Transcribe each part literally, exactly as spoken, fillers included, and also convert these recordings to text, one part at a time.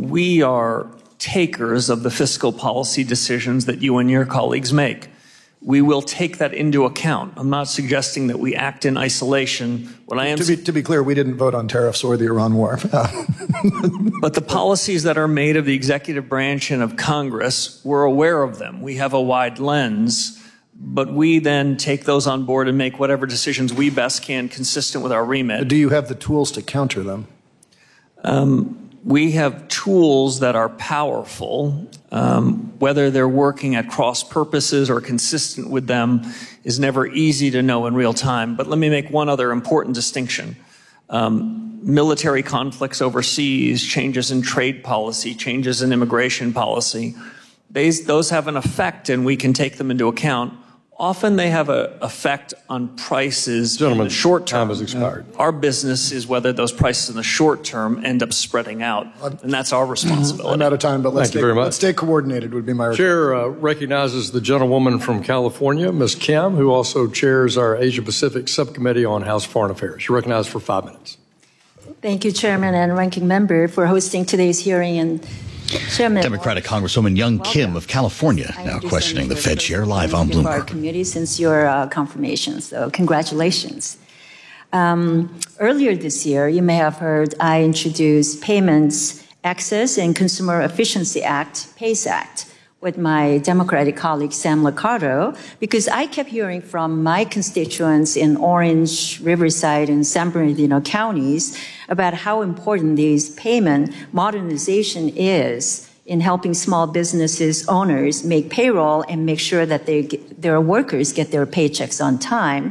we are takers of the fiscal policy decisions that you and your colleagues make. We will take that into account. I'm not suggesting that we act in isolation. What I am to be, to be clear, we didn't vote on tariffs or the Iran war. But the policies that are made of the executive branch and of Congress, we're aware of them. We have a wide lens, but we then take those on board and make whatever decisions we best can consistent with our remit. Do you have the tools to counter them? Um, we have tools that are powerful. Um, whether they're working at cross purposes or consistent with them is never easy to know in real time. But let me make one other important distinction. Um, military conflicts overseas, changes in trade policy, changes in immigration policy, they, those have an effect and we can take them into account. Often they have an effect on prices Gentlemen, in the short term. Time has expired. Our business is whether those prices in the short term end up spreading out, and that's our responsibility. I'm out of time, but let's, Thank you stay, very much. let's stay coordinated would be my request. Chair uh, recognizes the gentlewoman from California, Miz Kim, who also chairs our Asia Pacific Subcommittee on House Foreign Affairs. You're recognized for five minutes. Thank you, Chairman and Ranking Member, for hosting today's hearing. And Chairman, Democratic Congresswoman Young Kim of California now questioning the Fed chair live on Bloomberg. Our committee since your uh, confirmation, so congratulations. Um, earlier this year, you may have heard I introduced Payments Access and Consumer Efficiency Act, PACE Act, with my Democratic colleague Sam Liccardo, because I kept hearing from my constituents in Orange, Riverside, and San Bernardino counties about how important these payment modernization is in helping small businesses owners make payroll and make sure that they get, their workers get their paychecks on time.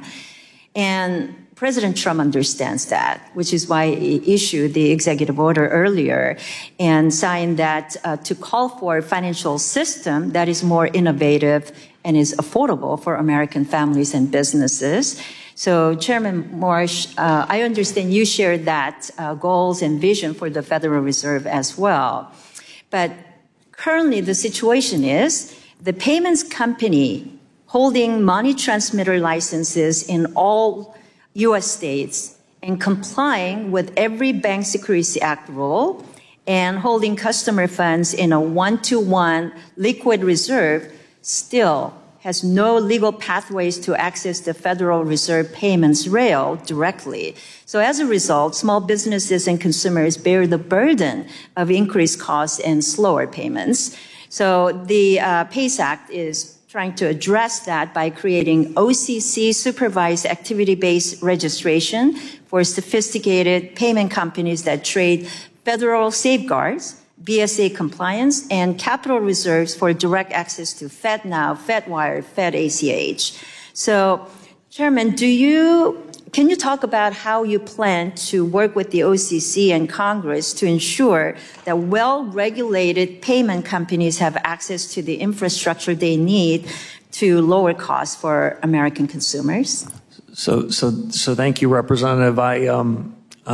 And President Trump understands that, which is why he issued the executive order earlier and signed that uh, to call for a financial system that is more innovative and is affordable for American families and businesses. So, Chairman Marsh, uh, I understand you share that uh, goals and vision for the Federal Reserve as well. But currently, the situation is the payments company holding money transmitter licenses in all U S states and complying with every Bank Secrecy Act rule and holding customer funds in a one-to-one liquid reserve still has no legal pathways to access the Federal Reserve payments rail directly. So as a result, small businesses and consumers bear the burden of increased costs and slower payments. So the uh, PACE Act is trying to address that by creating O C C supervised activity-based registration for sophisticated payment companies that trade federal safeguards, B S A compliance, and capital reserves for direct access to FedNow, FedWire, FedACH. So, Chairman, do you, can you talk about how you plan to work with the O C C and Congress to ensure that well-regulated payment companies have access to the infrastructure they need to lower costs for American consumers? So, so, so thank you, Representative. I, um,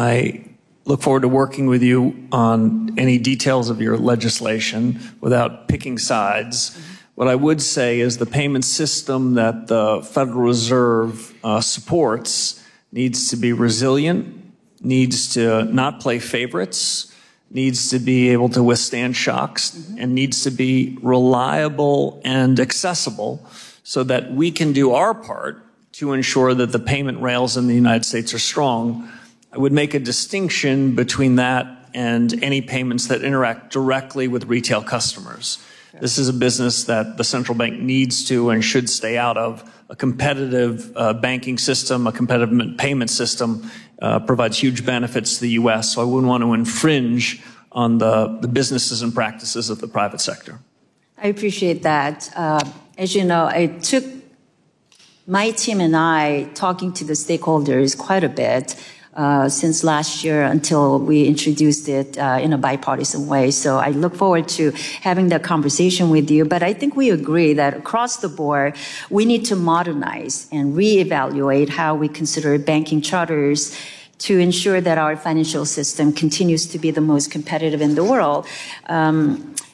I look forward to working with you on any details of your legislation without picking sides. Mm-hmm. What I would say is the payment system that the Federal Reserve uh, supports needs to be resilient, needs to not play favorites, needs to be able to withstand shocks, mm-hmm. and needs to be reliable and accessible so that we can do our part to ensure that the payment rails in the United States are strong. I would make a distinction between that and any payments that interact directly with retail customers. This is a business that the central bank needs to and should stay out of. A competitive uh, banking system, a competitive payment system uh, provides huge benefits to the U S, so I wouldn't want to infringe on the, the businesses and practices of the private sector. I appreciate that. Uh, as you know, I took my team and I talking to the stakeholders quite a bit Uh, since last year until we introduced it uh, in a bipartisan way. So I look forward to having that conversation with you. But I think we agree that across the board, we need to modernize and reevaluate how we consider banking charters to ensure that our financial system continues to be the most competitive in the world. Um,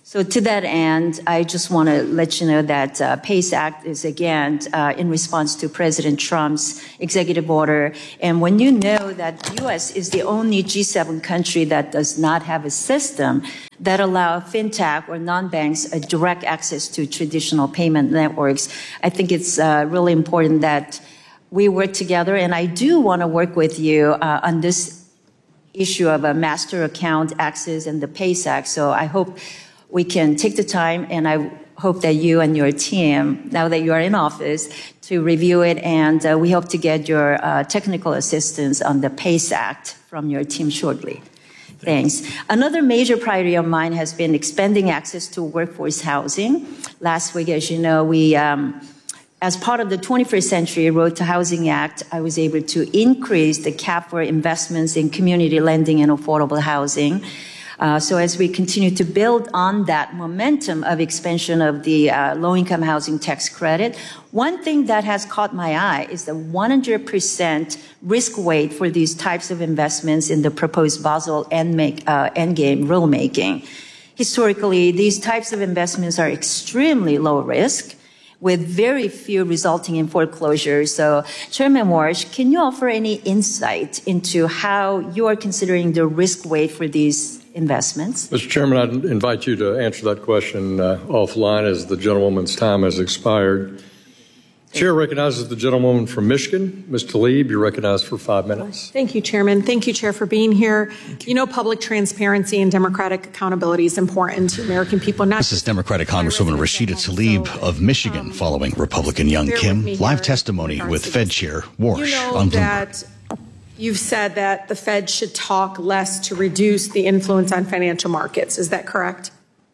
So to that end, I just want to let you know that uh, PACE Act is, again, uh, in response to President Trump's executive order. And when you know that the U S is the only G seven country that does not have a system that allow fintech or non-banks a direct access to traditional payment networks, I think it's uh, really important that we work together. And I do want to work with you uh, on this issue of a master account access and the PACE Act. So I hope we can take the time, and I hope that you and your team, now that you are in office, to review it, and uh, we hope to get your uh, technical assistance on the PACE Act from your team shortly. Thanks. Another major priority of mine has been expanding access to workforce housing. Last week, as you know, we, um, as part of the twenty-first Century Road to Housing Act, I was able to increase the cap for investments in community lending and affordable housing. Uh, so as we continue to build on that momentum of expansion of the uh, low-income housing tax credit, one thing that has caught my eye is the one hundred percent risk weight for these types of investments in the proposed Basel Endgame uh, Endgame rulemaking. Historically, these types of investments are extremely low risk, with very few resulting in foreclosure. So, Chairman Warsh, can you offer any insight into how you are considering the risk weight for these investments? Mister Chairman, I'd invite you to answer that question uh, offline as the gentlewoman's time has expired. Chair recognizes the gentlewoman from Michigan. Miz Tlaib, you're recognized for five minutes. Thank you, Chairman. Thank you, Chair, for being here. You. you know, public transparency and democratic accountability is important to American people. Not this is Democratic Congresswoman Rashida Tlaib so, of Michigan um, following Republican Young Kim. Live testimony with Fed Chair Warsh you know on Bloomberg. That you've said that the Fed should talk less to reduce the influence on financial markets. Is that correct?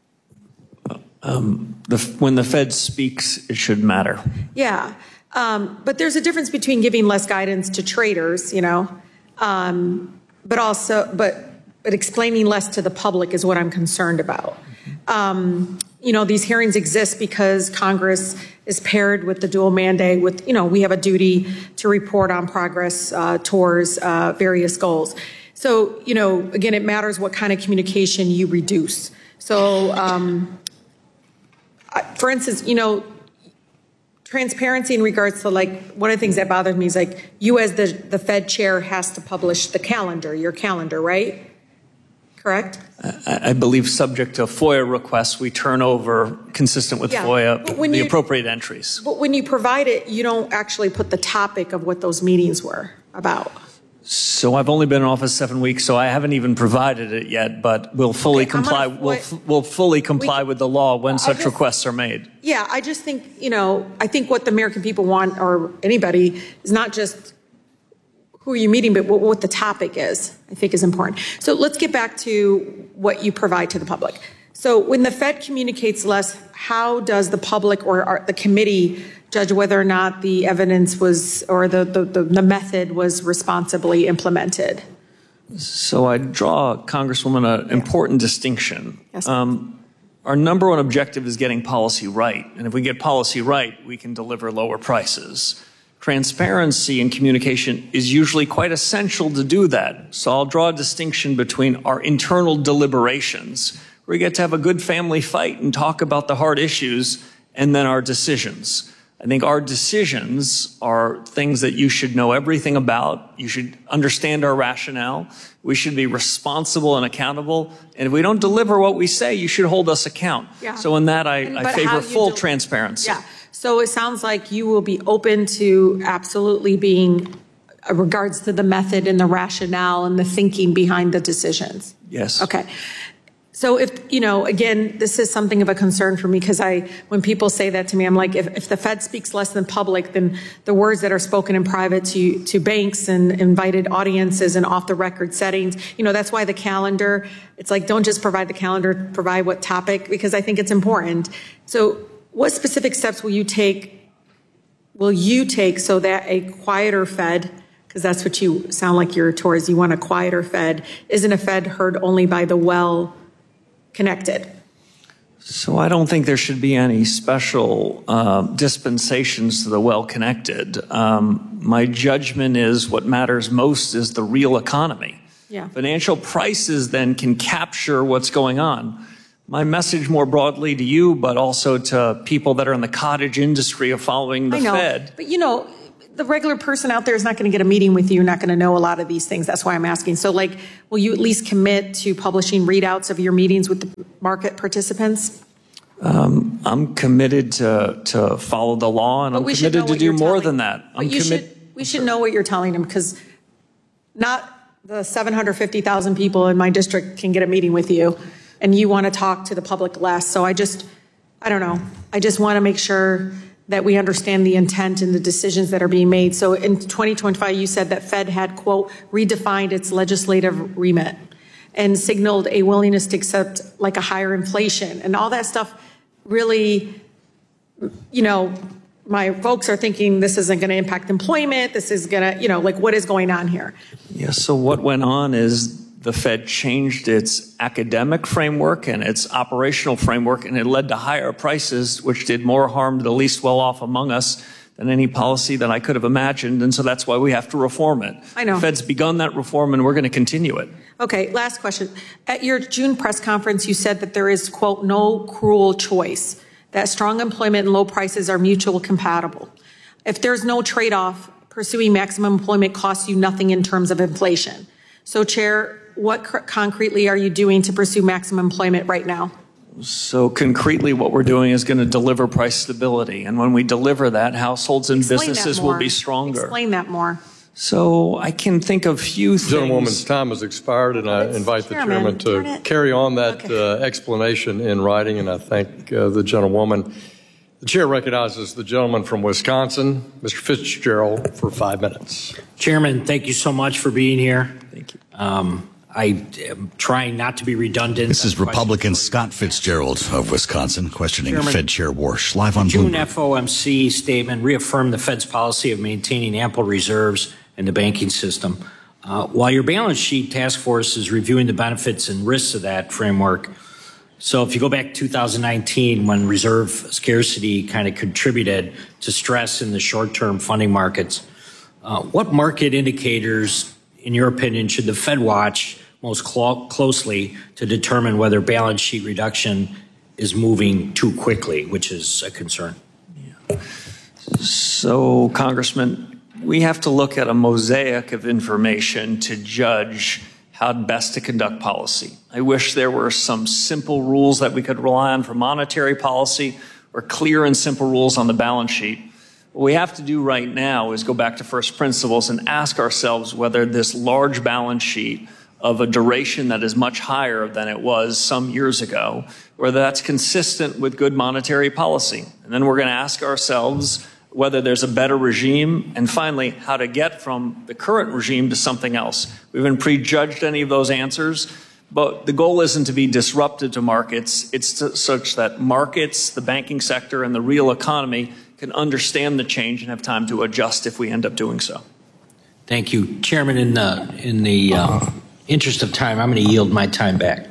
Um, the, when the Fed speaks, it should matter. Yeah, um, but there's a difference between giving less guidance to traders, you know, um, but also, but but explaining less to the public is what I'm concerned about. Um, you know, these hearings exist because Congress is paired with the dual mandate with, you know, we have a duty to report on progress uh, towards uh, various goals. So, you know, again, it matters what kind of communication you reduce. So, um, for instance, you know, transparency in regards to, like, one of the things that bothers me is, like, you as the, the Fed chair has to publish the calendar, your calendar, right? Correct? I, I believe subject to FOIA requests, we turn over, consistent with yeah. FOIA, the you, appropriate entries. But when you provide it, you don't actually put the topic of what those meetings were about. So I've only been in office seven weeks, so I haven't even provided it yet, but we'll fully okay, comply. Gonna, we'll, we'll fully comply we, with the law when such just, requests are made. Yeah, I just think, you know, I think what the American people want, or anybody, is not just who are you meeting, but what, what the topic is, I think is important. So let's get back to what you provide to the public. So when the Fed communicates less, how does the public or, or the committee judge whether or not the evidence was, or the, the, the, the method was responsibly implemented? So I draw, Congresswoman, an yeah. important distinction. Yes. Um, our number one objective is getting policy right. And if we get policy right, we can deliver lower prices. Transparency and communication is usually quite essential to do that. So I'll draw a distinction between our internal deliberations, where we get to have a good family fight and talk about the hard issues, and then our decisions. I think our decisions are things that you should know everything about. You should understand our rationale. We should be responsible and accountable. And if we don't deliver what we say, you should hold us account. Yeah. So in that, I, and, I favor full del- transparency. Yeah. So it sounds like you will be open to absolutely being, uh, regards to the method and the rationale and the thinking behind the decisions. Yes. Okay. So if, you know, again, this is something of a concern for me, because I, when people say that to me, I'm like, if, if the Fed speaks less than public, then the words that are spoken in private to, to banks and invited audiences and off the record settings, you know, that's why the calendar, it's like, don't just provide the calendar, provide what topic, because I think it's important. So what specific steps will you take, will you take so that a quieter Fed, because that's what you sound like you're towards, you want a quieter Fed, isn't a Fed heard only by the well connected? So I don't think there should be any special uh, dispensations to the well-connected. Um, my judgment is what matters most is the real economy. Yeah. Financial prices then can capture what's going on. My message more broadly to you, but also to people that are in the cottage industry of following the I know, Fed. but you know, the regular person out there is not going to get a meeting with you, not going to know a lot of these things. That's why I'm asking. So, like, will you at least commit to publishing readouts of your meetings with the market participants? Um, I'm committed to, to follow the law, and But I'm we should committed know to what do you're more telling- than that. But I'm you commit- should, we should know what you're telling them, because not the seven hundred fifty thousand people in my district can get a meeting with you, and you want to talk to the public less. So I just, I don't know. I just want to make sure that we understand the intent and the decisions that are being made. So in twenty twenty-five, you said that Fed had, quote, redefined its legislative remit and signaled a willingness to accept like a higher inflation, and all that stuff really, you know, my folks are thinking this isn't going to impact employment. This is going to, you know, like, what is going on here? Yes, so what went on is the Fed changed its academic framework and its operational framework, and it led to higher prices, which did more harm to the least well-off among us than any policy that I could have imagined. And so that's why we have to reform it. I know. The Fed's begun that reform, and we're going to continue it. Okay, last question. At your June press conference, you said that there is, quote, no cruel choice, that strong employment and low prices are mutually compatible. If there's no trade-off, pursuing maximum employment costs you nothing in terms of inflation. So, Chair, what cr- concretely are you doing to pursue maximum employment right now? So concretely, what we're doing is going to deliver price stability. And when we deliver that, households and Explain that businesses more. will be stronger. Explain that more. So I can think of few things. Gentlewoman's time has expired, and I It's invite the chairman. chairman Darn to it. carry on that Okay. uh, explanation in writing, and I thank uh, the gentlewoman. The chair recognizes the gentleman from Wisconsin, Mister Fitzgerald, for five minutes. Chairman, thank you so much for being here. Thank you. Um, I am trying not to be redundant. This is on Republican questions. Scott Fitzgerald of Wisconsin questioning Chairman, Fed Chair Warsh live on June Bloomberg. F O M C statement reaffirmed the Fed's policy of maintaining ample reserves in the banking system. Uh, while your balance sheet task force is reviewing the benefits and risks of that framework, so if you go back to two thousand nineteen, when reserve scarcity kind of contributed to stress in the short-term funding markets, uh, what market indicators, in your opinion, should the Fed watch most clo- closely to determine whether balance sheet reduction is moving too quickly, which is a concern? So, Congressman, we have to look at a mosaic of information to judge how best to conduct policy. I wish there were some simple rules that we could rely on for monetary policy or clear and simple rules on the balance sheet. What we have to do right now is go back to first principles and ask ourselves whether this large balance sheet of a duration that is much higher than it was some years ago, whether that's consistent with good monetary policy. And then we're going to ask ourselves whether there's a better regime, and finally, how to get from the current regime to something else. We haven't prejudged any of those answers, but the goal isn't to be disruptive to markets. It's to, such that markets, the banking sector, and the real economy can understand the change and have time to adjust if we end up doing so. Thank you. Chairman, in the, in the uh, interest of time, I'm going to yield my time back.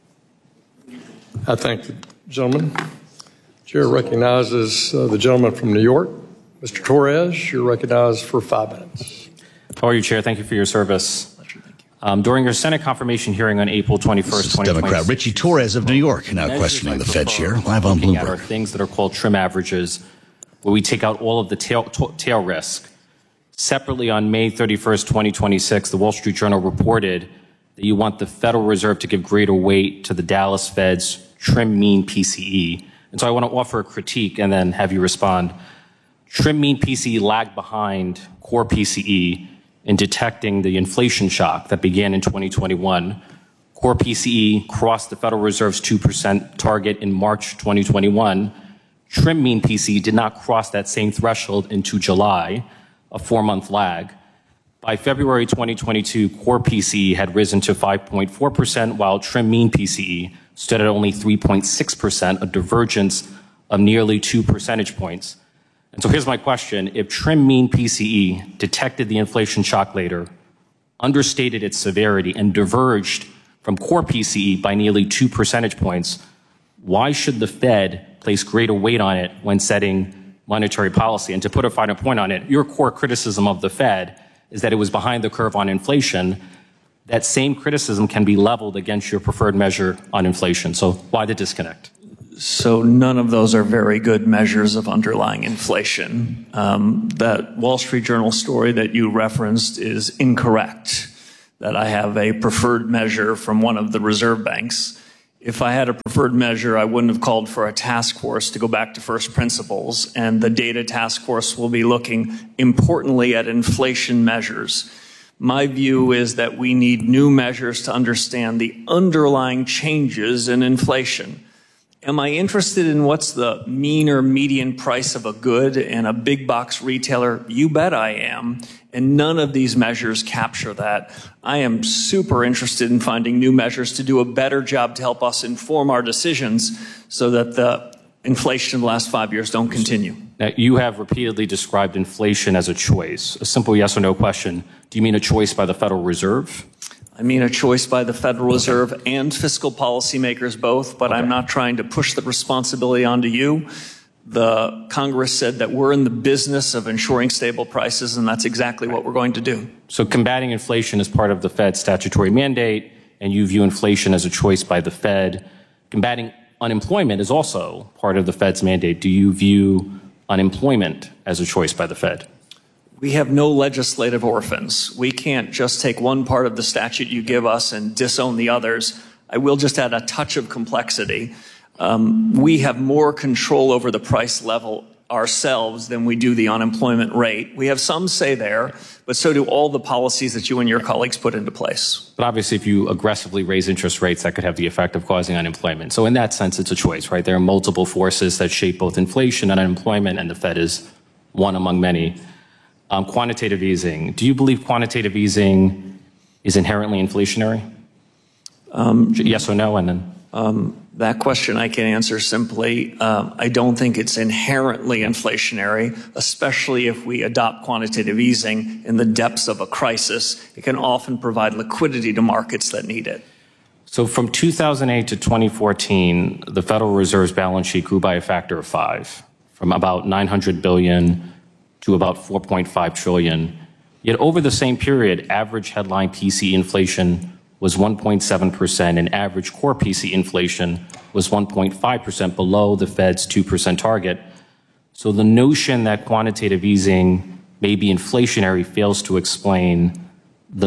I thank the gentleman. Chair recognizes uh, the gentleman from New York, Mister Torres. You're recognized for five minutes. How are you, Chair? Thank you for your service. Um, during your Senate confirmation hearing on April twenty-first, twenty twenty-six, Democrat Richie Torres of New York now questioning the Fed chair live on looking at are Bloomberg. things that are called trim averages, where we take out all of the tail, t- tail risk. Separately, on May thirty-first, twenty twenty-six, the Wall Street Journal reported that you want the Federal Reserve to give greater weight to the Dallas Fed's trim mean P C E. And so I want to offer a critique and then have you respond. Trim mean P C E lagged behind core P C E in detecting the inflation shock that began in twenty twenty-one. Core P C E crossed the Federal Reserve's two percent target in March twenty twenty-one. Trim mean P C E did not cross that same threshold into July, a four-month lag. By February twenty twenty-two, core P C E had risen to five point four percent, while trim mean P C E stood at only three point six percent, a divergence of nearly two percentage points. And so here's my question. If trim mean P C E detected the inflation shock later, understated its severity, and diverged from core P C E by nearly two percentage points, why should the Fed place greater weight on it when setting monetary policy? And to put a finer point on it, your core criticism of the Fed is that it was behind the curve on inflation. that same criticism can be leveled against your preferred measure on inflation. So why the disconnect? So none of those are very good measures of underlying inflation. Um, that Wall Street Journal story that you referenced is incorrect, that I have a preferred measure from one of the reserve banks. If I had a preferred measure, I wouldn't have called for a task force to go back to first principles, and the data task force will be looking importantly at inflation measures. My view is that we need new measures to understand the underlying changes in inflation. Am I interested in what's the mean or median price of a good in a big box retailer? You bet I am. And none of these measures capture that. I am super interested in finding new measures to do a better job to help us inform our decisions so that the inflation of the last five years don't continue. Now, you have repeatedly described inflation as a choice. A simple yes or no question. Do you mean a choice by the Federal Reserve? I mean a choice by the Federal Reserve and fiscal policymakers both, but Okay. I'm not trying to push the responsibility onto you. The Congress said that we're in the business of ensuring stable prices, and that's exactly what we're going to do. So combating inflation is part of the Fed's statutory mandate, and you view inflation as a choice by the Fed. Combating unemployment is also part of the Fed's mandate. Do you view unemployment as a choice by the Fed? We have no legislative orphans. We can't just take one part of the statute you give us and disown the others. I will just add a touch of complexity. Um, we have more control over the price level ourselves than we do the unemployment rate. We have some say there, but so do all the policies that you and your colleagues put into place. But obviously, if you aggressively raise interest rates, that could have the effect of causing unemployment. So in that sense, it's a choice, right? There are multiple forces that shape both inflation and unemployment, and the Fed is one among many. Um, quantitative easing. Do you believe quantitative easing is inherently inflationary? Um, yes or no, and then? Um, that question I can answer simply. Um, I don't think it's inherently inflationary, especially if we adopt quantitative easing in the depths of a crisis. It can often provide liquidity to markets that need it. So from two thousand eight to twenty fourteen, the Federal Reserve's balance sheet grew by a factor of five, from about nine hundred billion dollars to about four point five trillion dollars. Yet over the same period, average headline P C E inflation was one point seven percent, and average core P C E inflation was one point five percent below the Fed's two percent target. So the notion that quantitative easing may be inflationary fails to explain the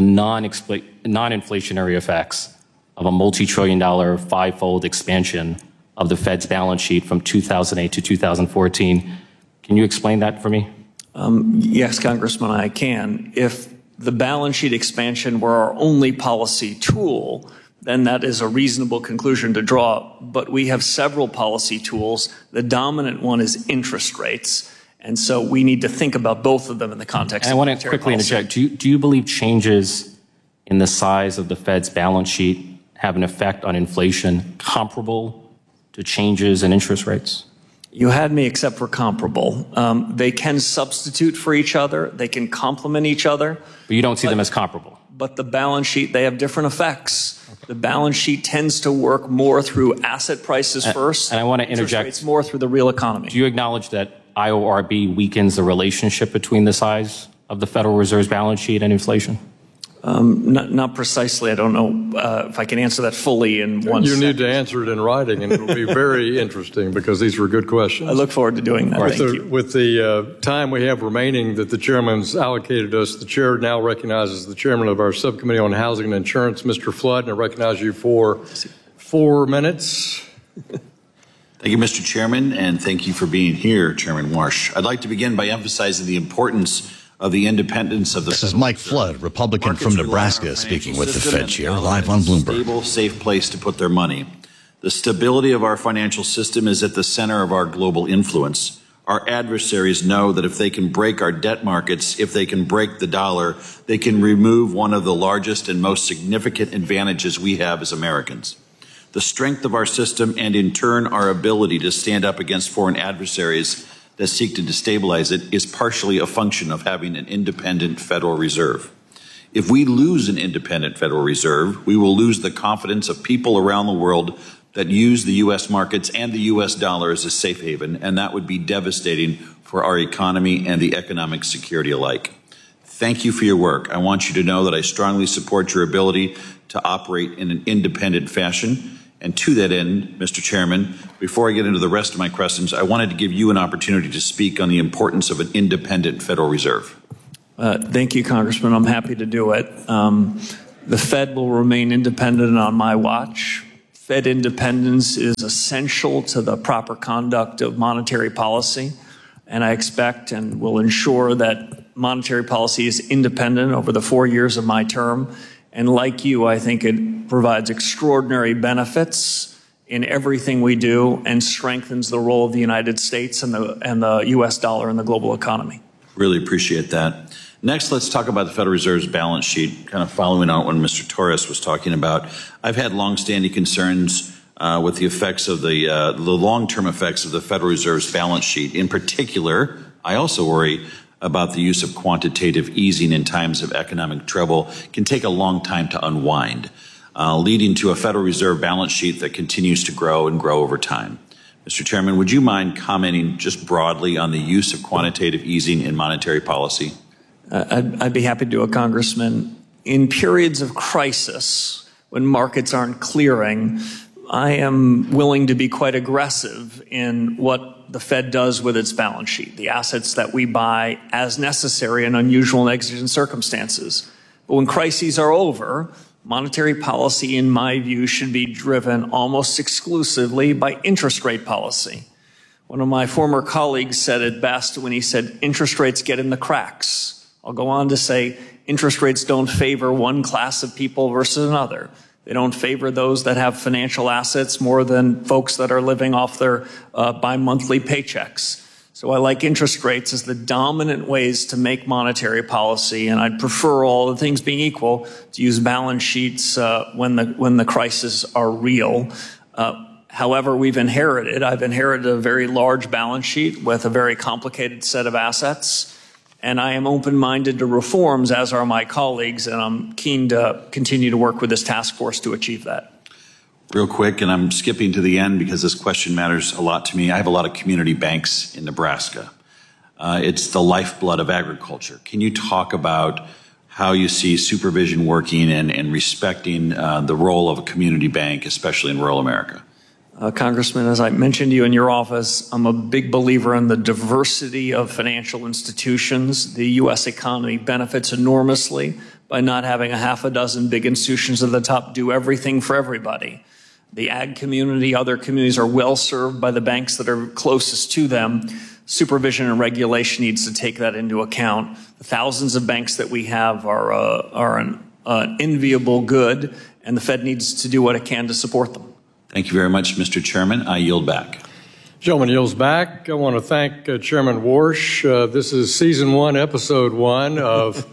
non-inflationary effects of a multi-trillion dollar five-fold expansion of the Fed's balance sheet from two thousand eight to two thousand fourteen. Can you explain that for me? Um, yes, Congressman, I can. If the balance sheet expansion were our only policy tool, then that is a reasonable conclusion to draw. But we have several policy tools. The dominant one is interest rates. And so we need to think about both of them in the context and of I want to monetary quickly policy. interject. Do you, do you believe changes in the size of the Fed's balance sheet have an effect on inflation comparable to changes in interest rates? You had me except for comparable. Um, they can substitute for each other. They can complement each other. But you don't see but, them as comparable. But the balance sheet, they have different effects. Okay. The balance sheet tends to work more through asset prices and, first. And I want to interject. It's more through the real economy. Do you acknowledge that I O R B weakens the relationship between the size of the Federal Reserve's balance sheet and inflation? Um, not, not precisely. I don't know uh, if I can answer that fully in one You second. need to answer it in writing, and it'll be very interesting because these were good questions. I look forward to doing that. With Thank the, you. with the uh, time we have remaining that the chairman's allocated us, the chair now recognizes the chairman of our subcommittee on housing and insurance, Mister Flood, and I recognize you for four minutes. Thank you, Mister Chairman, and thank you for being here, Chairman Warsh. I'd like to begin by emphasizing the importance of the independence of the This is Mike Flood, Republican from Nebraska, speaking with the Fed chair, live on Bloomberg. Stable, safe place to put their money. The stability of our financial system is at the center of our global influence. Our adversaries know that if they can break our debt markets, if they can break the dollar, they can remove one of the largest and most significant advantages we have as Americans. The strength of our system and, in turn, our ability to stand up against foreign adversaries that seek to destabilize it is partially a function of having an independent Federal Reserve. If we lose an independent Federal Reserve, we will lose the confidence of people around the world that use the U S markets and the U S dollar as a safe haven, and that would be devastating for our economy and the economic security alike. Thank you for your work. I want you to know that I strongly support your ability to operate in an independent fashion. And to that end, Mister Chairman, before I get into the rest of my questions, I wanted to give you an opportunity to speak on the importance of an independent Federal Reserve. Uh, thank you, Congressman. I'm happy to do it. Um, the Fed will remain independent on my watch. Fed independence is essential to the proper conduct of monetary policy, and I expect and will ensure that monetary policy is independent over the four years of my term. And like you, I think it provides extraordinary benefits in everything we do and strengthens the role of the United States and the, and the U S dollar in the global economy. Really appreciate that. Next, let's talk about the Federal Reserve's balance sheet, kind of following on what Mister Torres was talking about. I've had longstanding concerns uh, with the effects of the, uh, the long-term effects of the Federal Reserve's balance sheet. In particular, I also worry about the use of quantitative easing in times of economic trouble can take a long time to unwind, uh, leading to a Federal Reserve balance sheet that continues to grow and grow over time. Mister Chairman, would you mind commenting just broadly on the use of quantitative easing in monetary policy? Uh, I'd, I'd be happy to do it, Congressman. In periods of crisis, when markets aren't clearing, I am willing to be quite aggressive in what the Fed does with its balance sheet, the assets that we buy as necessary in unusual and exigent circumstances. But when crises are over, monetary policy, in my view, should be driven almost exclusively by interest rate policy. One of my former colleagues said it best when he said, interest rates get in the cracks. I'll go on to say, interest rates don't favor one class of people versus another. They don't favor those that have financial assets more than folks that are living off their uh, bi-monthly paychecks. So I like interest rates as the dominant ways to make monetary policy, and I'd prefer, all the things being equal, to use balance sheets uh, when the when the crises are real. Uh, however, we've inherited, I've inherited a very large balance sheet with a very complicated set of assets. And I am open-minded to reforms, as are my colleagues, and I'm keen to continue to work with this task force to achieve that. Real quick, and I'm skipping to the end because this question matters a lot to me. I have a lot of community banks in Nebraska. Uh, it's the lifeblood of agriculture. Can you talk about how you see supervision working and, and respecting uh, the role of a community bank, especially in rural America? Uh, Congressman, as I mentioned to you in your office, I'm a big believer in the diversity of financial institutions. The U S economy benefits enormously by not having a half a dozen big institutions at the top do everything for everybody. The ag community, other communities are well served by the banks that are closest to them. Supervision and regulation needs to take that into account. The thousands of banks that we have are, uh, are an uh, enviable good, and the Fed needs to do what it can to support them. Thank you very much, Mister Chairman. I yield back. Gentleman yields back. I want to thank uh, Chairman Warsh. Uh, this is season one, episode one of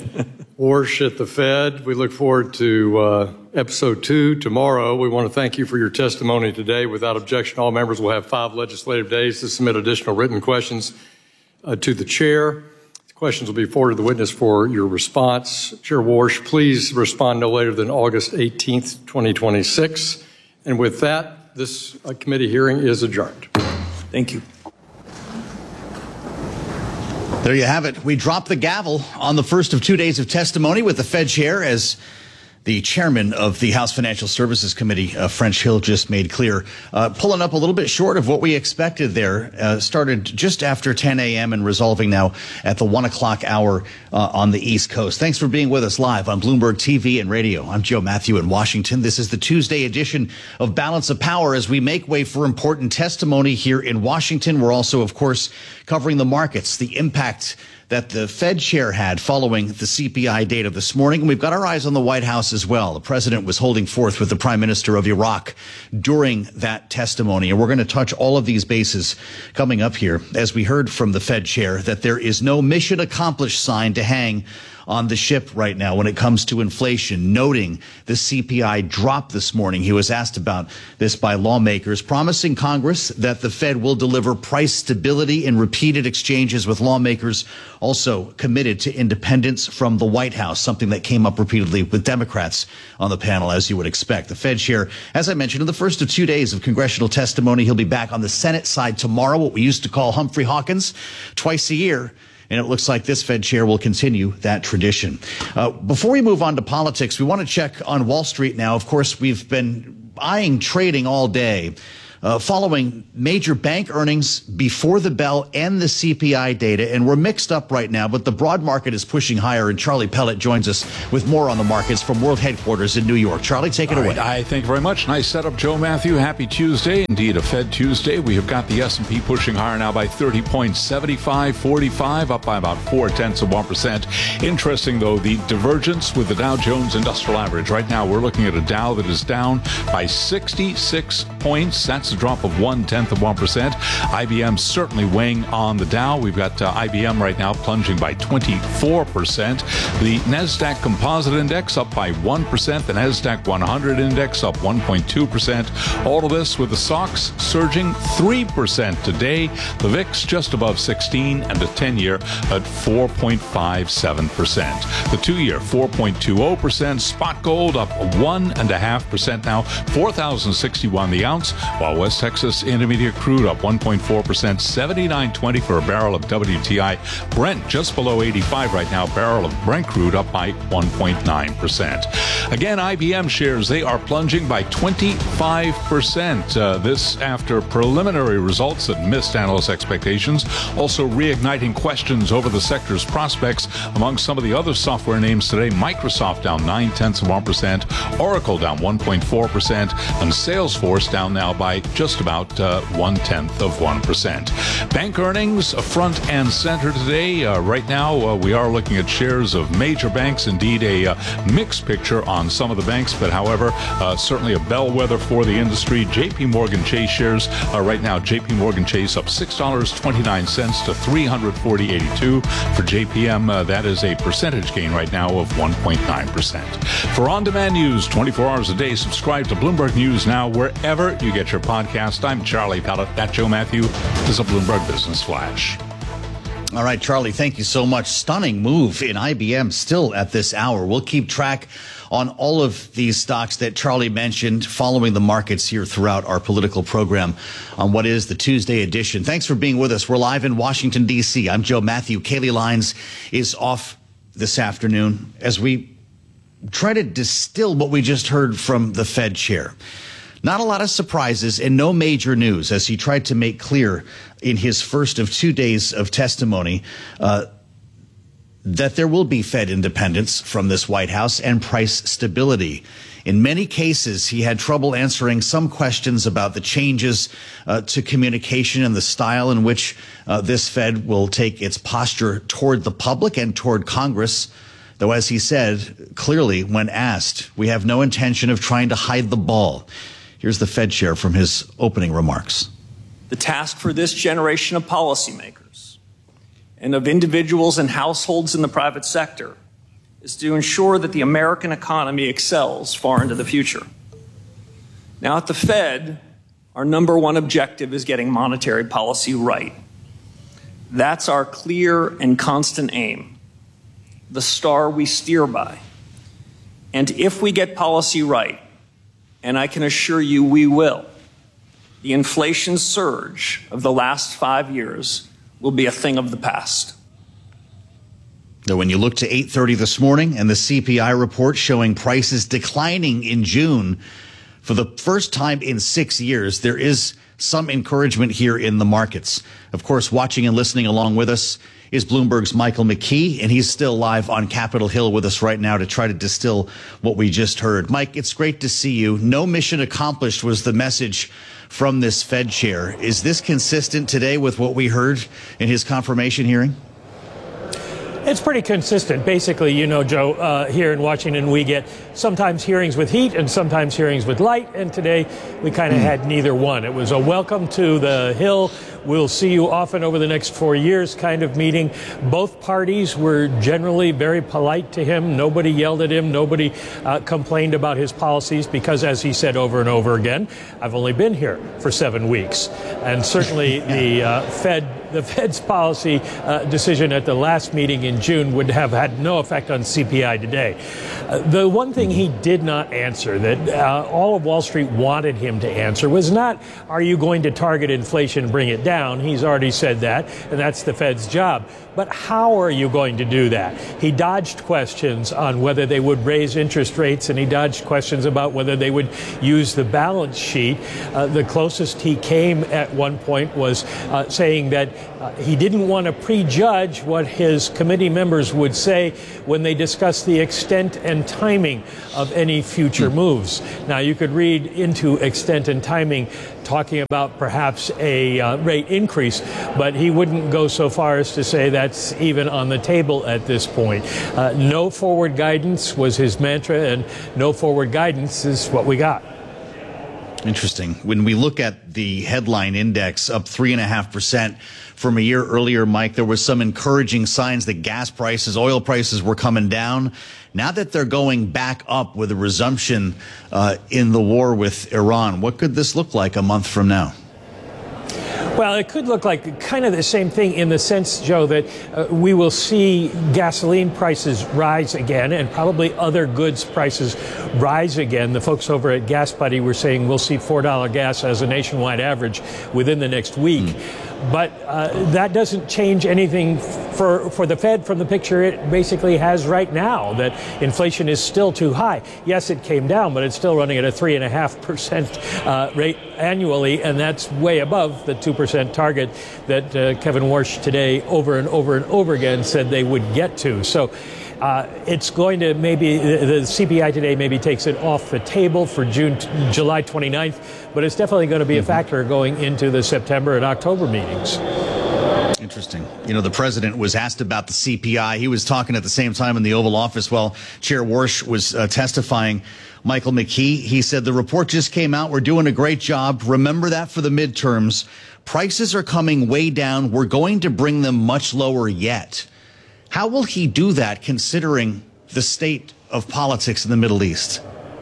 Warsh at the Fed. We look forward to uh, episode two tomorrow. We want to thank you for your testimony today. Without objection, all members will have five legislative days to submit additional written questions uh, to the chair. The questions will be forwarded to the witness for your response. Chair Warsh, please respond no later than August eighteenth, twenty twenty-six. And with that, this uh, committee hearing is adjourned. Thank you. There you have it. We dropped the gavel on the first of two days of testimony with the Fed chair, as the chairman of the House Financial Services Committee, uh, French Hill, just made clear. Uh, pulling up a little bit short of what we expected there. Uh, started just after ten a.m. and resolving now at the one o'clock hour uh, on the East Coast. Thanks for being with us live on Bloomberg T V and radio. I'm Joe Matthew in Washington. This is the Tuesday edition of Balance of Power as we make way for important testimony here in Washington. We're also, of course, covering the markets, the impact that the Fed chair had following the C P I data this morning. And we've got our eyes on the White House as well. The president was holding forth with the prime minister of Iraq during that testimony. And we're going to touch all of these bases coming up here, as we heard from the Fed chair that there is no mission accomplished sign to hang on the ship right now when it comes to inflation, noting the C P I drop this morning. He was asked about this by lawmakers, promising Congress that the Fed will deliver price stability in repeated exchanges with lawmakers, also committed to independence from the White House, something that came up repeatedly with Democrats on the panel, as you would expect. The Fed chair, as I mentioned, in the first of two days of congressional testimony, he'll be back on the Senate side tomorrow, what we used to call Humphrey Hawkins, twice a year. And it looks like this Fed chair will continue that tradition. Uh, before we move on to politics, we want to check on Wall Street now. Of course, we've been eyeing trading all day. Uh, following major bank earnings before the bell and the C P I data, and we're mixed up right now, but the broad market is pushing higher, and Charlie Pellet joins us with more on the markets from World Headquarters in New York. Charlie, take it All away. Right, I thank you very much. Nice setup, Joe Matthew. Happy Tuesday. Indeed, a Fed Tuesday. We have got the S and P pushing higher now by thirty points, seventy-five forty-five, up by about four tenths of one percent. Interesting, though, the divergence with the Dow Jones Industrial Average. Right now, we're looking at a Dow that is down by sixty-six points. That's a drop of one tenth of one percent. I B M certainly weighing on the Dow. We've got uh, I B M right now plunging by twenty-four percent. The NASDAQ Composite Index up by one percent. The NASDAQ one hundred Index up one point two percent. All of this with the S O X surging three percent today. The V I X just above sixteen, and the ten-year at four point five seven percent. The two-year four point two zero percent. Spot gold up one point five percent now, four thousand sixty-one the ounce, while West Texas Intermediate crude up one point four percent, seventy-nine twenty for a barrel of W T I. Brent just below eighty-five right now, barrel of Brent crude up by one point nine percent. Again, I B M shares, they are plunging by twenty-five percent. Uh, this after preliminary results that missed analyst expectations, also reigniting questions over the sector's prospects among some of the other software names today. Microsoft down nine tenths of one percent, Oracle down one point four percent, and Salesforce down now by just about uh, one tenth of one percent. Bank earnings front and center today. Uh, right now, uh, we are looking at shares of major banks. Indeed, a uh, mixed picture on some of the banks, but however, uh, certainly a bellwether for the industry. J P Morgan Chase shares are right now. J P Morgan Chase up six dollars and twenty-nine cents to three hundred forty dollars and eighty-two cents. For J P M, uh, that is a percentage gain right now of one point nine percent. For on-demand news, twenty-four hours a day, subscribe to Bloomberg News Now wherever you get your podcast. I'm Charlie Pellet. That Joe Matthew is a Bloomberg Business Flash. All right, Charlie, thank you so much. Stunning move in I B M still at this hour. We'll keep track on all of these stocks that Charlie mentioned, following the markets here throughout our political program on what is the Tuesday edition. Thanks for being with us. We're live in Washington, D C. I'm Joe Matthew. Kaylee Lyons is off this afternoon as we try to distill what we just heard from the Fed chair. Not a lot of surprises and no major news, as he tried to make clear in his first of two days of testimony uh, that there will be Fed independence from this White House and price stability. In many cases, he had trouble answering some questions about the changes uh, to communication and the style in which uh, this Fed will take its posture toward the public and toward Congress. Though, as he said clearly when asked, we have no intention of trying to hide the ball. Here's the Fed chair from his opening remarks. The task for this generation of policymakers and of individuals and households in the private sector is to ensure that the American economy excels far into the future. Now, at the Fed, our number one objective is getting monetary policy right. That's our clear and constant aim, the star we steer by. And if we get policy right, and I can assure you we will, the inflation surge of the last five years will be a thing of the past. Now, when you look to eight thirty this morning and the C P I report showing prices declining in June for the first time in six years, there is some encouragement here in the markets. Of course, watching and listening along with us is Bloomberg's Michael McKee, and he's still live on Capitol Hill with us right now to try to distill what we just heard. Mike, it's great to see you. No mission accomplished was the message from this Fed chair. Is this consistent today with what we heard in his confirmation hearing? It's pretty consistent. Basically, you know, Joe, uh, here in Washington, we get sometimes hearings with heat and sometimes hearings with light. And today we kind of mm. had neither one. It was a welcome to the Hill. We'll see you often over the next four years kind of meeting. Both parties were generally very polite to him. Nobody yelled at him. Nobody uh, complained about his policies because, as he said over and over again, I've only been here for seven weeks. And certainly the uh, Fed, the Fed's policy uh, decision at the last meeting in in June would have had no effect on C P I today. Uh, the one thing he did not answer that uh, all of Wall Street wanted him to answer was not, are you going to target inflation and bring it down? He's already said that, and that's the Fed's job. But how are you going to do that? He dodged questions on whether they would raise interest rates, and he dodged questions about whether they would use the balance sheet. Uh, the closest he came at one point was uh, saying that uh, he didn't want to prejudge what his committee members would say when they discuss the extent and timing of any future moves. Now, you could read into extent and timing talking about perhaps a uh, rate increase, but he wouldn't go so far as to say that's even on the table at this point. Uh, no forward guidance was his mantra, and no forward guidance is what we got. Interesting. When we look at the headline index up three and a half percent from a year earlier, Mike, there was some encouraging signs that gas prices, oil prices were coming down. Now that they're going back up with a resumption uh, in the war with Iran, what could this look like a month from now? Well, it could look like kind of the same thing in the sense, Joe, that uh, we will see gasoline prices rise again and probably other goods prices rise again. The folks over at Gas Buddy were saying we'll see four dollar gas as a nationwide average within the next week. Mm. But uh, that doesn't change anything for, for the Fed from the picture it basically has right now, that inflation is still too high. Yes, it came down, but it's still running at a three point five percent uh, rate annually, and that's way above the two percent target that uh, Kevin Warsh today over and over and over again said they would get to. So uh, it's going to maybe, the, the C P I today maybe takes it off the table for June, July twenty-ninth, but it's definitely going to be a factor going into the September and October meetings. Interesting. You know, the president was asked about the C P I. He was talking at the same time in the Oval Office while Chair Warsh was uh, testifying. Michael McKee, he said, the report just came out. We're doing a great job. Remember that for the midterms. Prices are coming way down. We're going to bring them much lower yet. How will he do that considering the state of politics in the Middle East?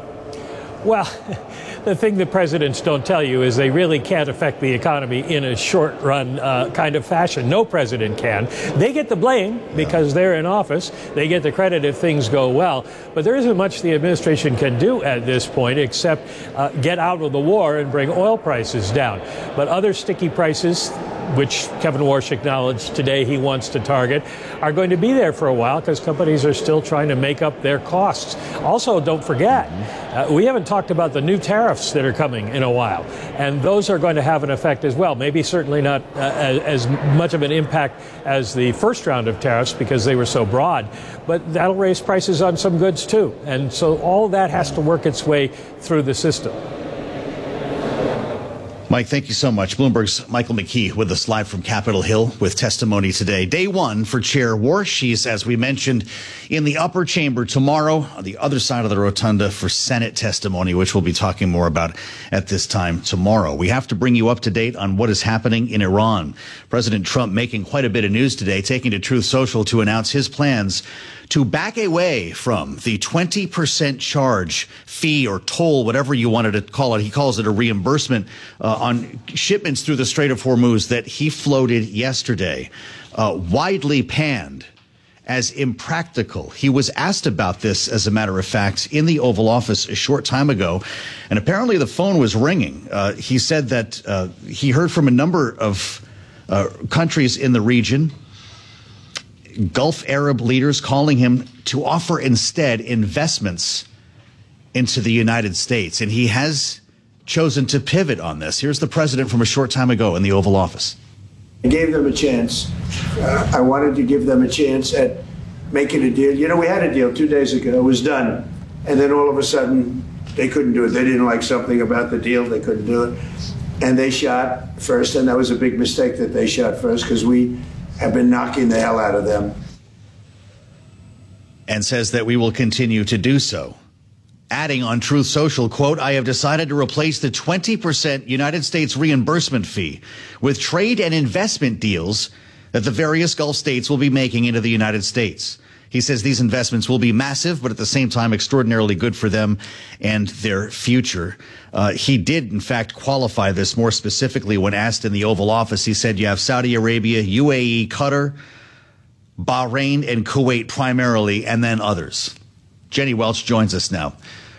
Well, the thing that presidents don't tell you is they really can't affect the economy in a short run uh, kind of fashion. No president can. They get the blame because they're in office. They get the credit if things go well. But there isn't much the administration can do at this point except uh, get out of the war and bring oil prices down. But other sticky prices, which Kevin Warsh acknowledged today he wants to target, are going to be there for a while because companies are still trying to make up their costs. Also, don't forget, uh, we haven't talked about the new tariffs that are coming in a while, and those are going to have an effect as well. Maybe certainly not uh, as, as much of an impact as the first round of tariffs because they were so broad, but that'll raise prices on some goods too. And so all of that has to work its way through the system. Mike, thank you so much. Bloomberg's Michael McKee with us live from Capitol Hill with testimony today. Day one for Chair Warsh. He's, as we mentioned, in the upper chamber tomorrow on the other side of the rotunda for Senate testimony, which we'll be talking more about at this time tomorrow. We have to bring you up to date on what is happening in Iran. President Trump making quite a bit of news today, taking to Truth Social to announce his plans to back away from the twenty percent charge, fee, or toll, whatever you wanted to call it. He calls it a reimbursement uh, on shipments through the Strait of Hormuz that he floated yesterday, uh, widely panned as impractical. He was asked about this, as a matter of fact, in the Oval Office a short time ago, and apparently the phone was ringing. Uh, he said that uh, he heard from a number of uh, countries in the region, Gulf Arab leaders calling him to offer instead investments into the United States. And he has chosen to pivot on this. Here's the president from a short time ago in the Oval Office. I gave them a chance. Uh, I wanted to give them a chance at making a deal. You know, we had a deal two days ago. It was done. And then all of a sudden, they couldn't do it. They didn't like something about the deal. They couldn't do it. And they shot first. And that was a big mistake that they shot first because we have been knocking the hell out of them. And says that we will continue to do so. Adding on Truth Social, quote, I have decided to replace the twenty percent United States reimbursement fee with trade and investment deals that the various Gulf states will be making into the United States. He says these investments will be massive, but at the same time extraordinarily good for them and their future. Uh, he did, in fact, qualify this more specifically when asked in the Oval Office. He said you have Saudi Arabia, U A E, Qatar, Bahrain and Kuwait primarily, and then others. Jenny Welch joins us now,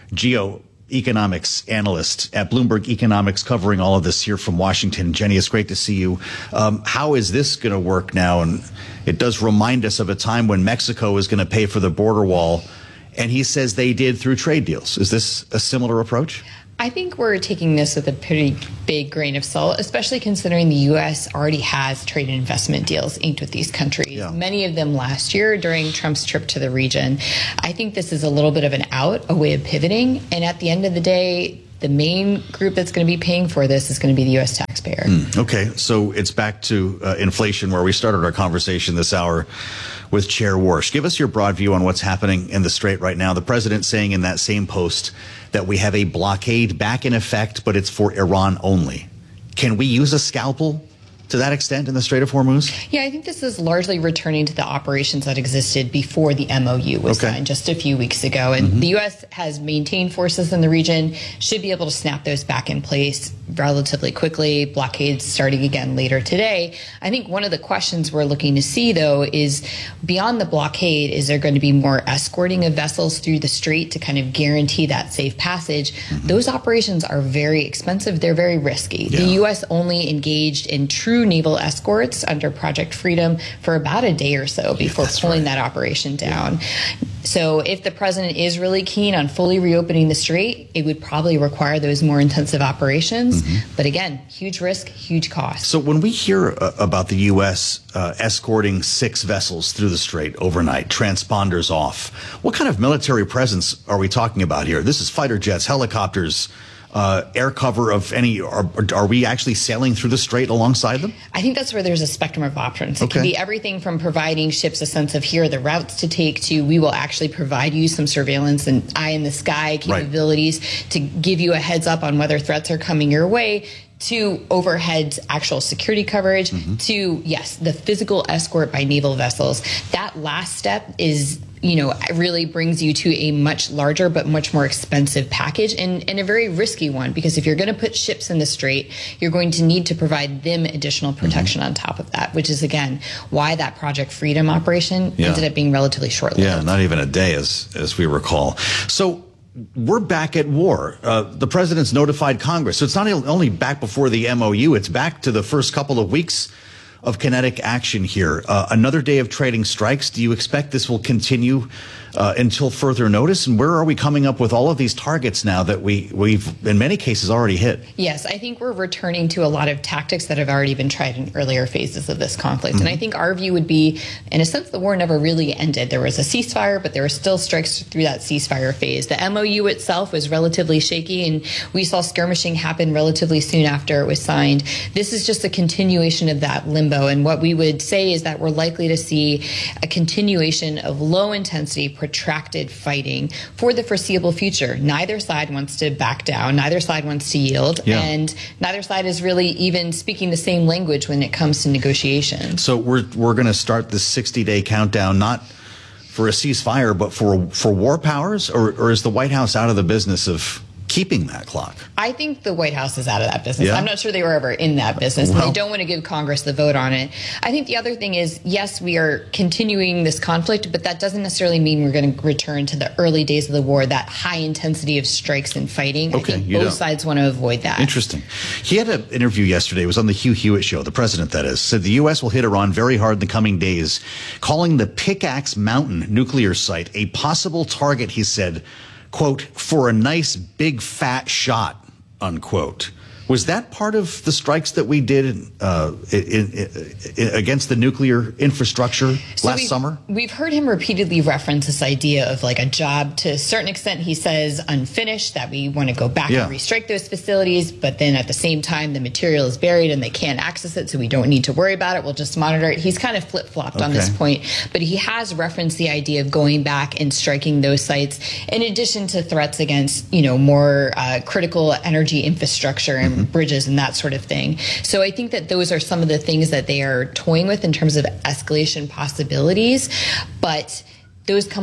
geoeconomics analyst at Bloomberg Economics, covering all of this here from Washington. Jenny, it's great to see you. Um, how is this going to work now? And it does remind us of a time when Mexico was going to pay for the border wall, and he says they did through trade deals. Is this a similar approach? I think we're taking this with a pretty big grain of salt, especially considering the U S already has trade and investment deals inked with these countries, yeah. many of them last year during Trump's trip to the region. I think this is a little bit of an out, a way of pivoting. And at the end of the day, the main group that's going to be paying for this is going to be the U S taxpayer. Mm, okay, so it's back to uh, inflation, where we started our conversation this hour with Chair Warsh. Give us your broad view on what's happening in the Strait right now. The president saying in that same post that we have a blockade back in effect, but it's for Iran only. Can we use a scalpel to that extent in the Strait of Hormuz? Yeah, I think this is largely returning to the operations that existed before the M O U was okay. signed just a few weeks ago. And mm-hmm. the U S has maintained forces in the region, should be able to snap those back in place relatively quickly. Blockades starting again later today. I think one of the questions we're looking to see, though, is beyond the blockade, is there going to be more escorting of vessels through the Strait to kind of guarantee that safe passage? Mm-hmm. Those operations are very expensive. They're very risky. Yeah. The U S only engaged in true naval escorts under Project Freedom for about a day or so before yeah, pulling right. that operation down. Yeah. So if the president is really keen on fully reopening the Strait, it would probably require those more intensive operations. Mm-hmm. But again, huge risk, huge cost. So when we hear uh, about the U S uh, escorting six vessels through the Strait overnight, transponders off, what kind of military presence are we talking about here? This is fighter jets, helicopters, Uh, air cover of any, are, are we actually sailing through the Strait alongside them? I think that's where there's a spectrum of options. It okay. can be everything from providing ships a sense of here are the routes to take to we will actually provide you some surveillance and eye in the sky capabilities right. to give you a heads up on whether threats are coming your way, to overhead actual security coverage, mm-hmm. to, yes, the physical escort by naval vessels. That last step is, you know, really brings you to a much larger but much more expensive package and, and a very risky one, because if you're going to put ships in the Strait, you're going to need to provide them additional protection mm-hmm. on top of that, which is, again, why that Project Freedom operation yeah. ended up being relatively short-lived. Yeah, not even a day, as, as we recall. So we're back at war. Uh, the president's notified Congress. So it's not only back before the M O U, it's back to the first couple of weeks of kinetic action here. Uh, another day of trading strikes. Do you expect this will continue uh, until further notice? And where are we coming up with all of these targets now that we, we've, in many cases, already hit? Yes, I think we're returning to a lot of tactics that have already been tried in earlier phases of this conflict. Mm-hmm. And I think our view would be, in a sense, the war never really ended. There was a ceasefire, but there were still strikes through that ceasefire phase. The M O U itself was relatively shaky, and we saw skirmishing happen relatively soon after it was signed. This is just a continuation of that limbo. And what we would say is that we're likely to see a continuation of low-intensity, protracted fighting for the foreseeable future. Neither side wants to back down. Neither side wants to yield. Yeah. And neither side is really even speaking the same language when it comes to negotiations. So we're, we're going to start this sixty-day countdown, not for a ceasefire, but for, for war powers? Or, or is the White House out of the business of keeping that clock? I think the White House is out of that business. Yeah. I'm not sure they were ever in that business. Well, they don't want to give Congress the vote on it. I think the other thing is, yes, we are continuing this conflict, but that doesn't necessarily mean we're going to return to the early days of the war, that high intensity of strikes and fighting. Okay, I think you both don't. sides want to avoid that. Interesting. He had an interview yesterday. It was on the Hugh Hewitt show. The president, that is, said the U S will hit Iran very hard in the coming days, calling the Pickaxe Mountain nuclear site a possible target, he said, quote, for a nice big fat shot, unquote. Was that part of the strikes that we did uh, in, in, in, against the nuclear infrastructure so last we've, summer? We've heard him repeatedly reference this idea of like a job. To a certain extent, he says unfinished, that we want to go back yeah. and restrike those facilities. But then at the same time, the material is buried and they can't access it, so we don't need to worry about it. We'll just monitor it. He's kind of flip-flopped okay. on this point. But he has referenced the idea of going back and striking those sites, in addition to threats against, you know, more uh, critical energy infrastructure and bridges and that sort of thing. So I think that those are some of the things that they are toying with in terms of escalation possibilities, but those come with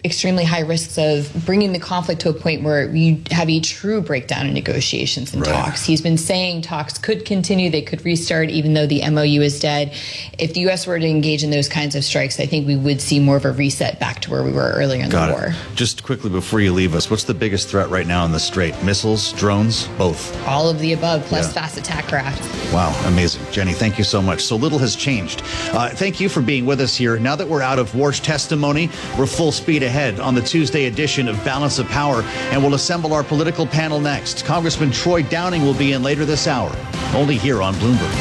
extremely high risks of bringing the conflict to a point where you have a true breakdown in negotiations and Right. talks. He's been saying talks could continue, they could restart even though the M O U is dead. If the U S were to engage in those kinds of strikes, I think we would see more of a reset back to where we were earlier in Got the it. war. Just quickly before you leave us, what's the biggest threat right now in the Strait? Missiles, drones, both? All of the above, plus Yeah. fast attack craft. Wow, amazing. Jenny, thank you so much. So little has changed. Uh, thank you for being with us here. Now that we're out of Warsh testimony, we're full speed ahead on the Tuesday edition of Balance of Power, and we'll assemble our political panel next. Congressman Troy Downing will be in later this hour, only here on Bloomberg.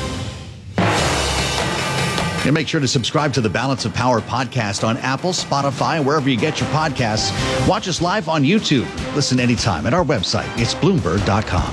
And make sure to subscribe to the Balance of Power podcast on Apple, Spotify, and wherever you get your podcasts. Watch us live on YouTube. Listen anytime at our website. It's Bloomberg dot com.